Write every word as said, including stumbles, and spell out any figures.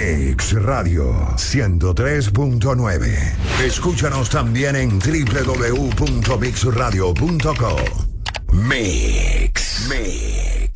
Mix Radio ciento tres punto nueve. Escúchanos también en doble u doble u doble u punto mix radio punto com. Mix. Mix.